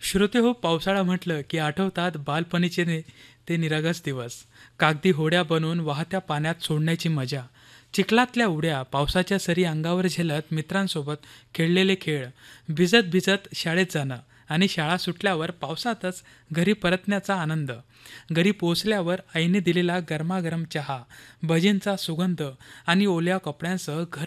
श्रोते हो, पावसाळा म्हटलं की आठवतात बालपणीचे ते निरागस दिवस. कागदी होड्या बनवून वाहत्या पाण्यात सोडण्याची मजा, चिखलातल्या उड्या, पावसाच्या सरी अंगावर झेलत मित्रांसोबत खेळलेले खेळ, भिजत भिजत शाळेत जाणं आणि शाळा सुटल्यावर पावसातच घरी परतण्याचा आनंद. घरी पोचल्यावर आईने दिलेला गरमागरम चहा, भजींचा सुगंध आणि ओल्या कपड्यांसह घर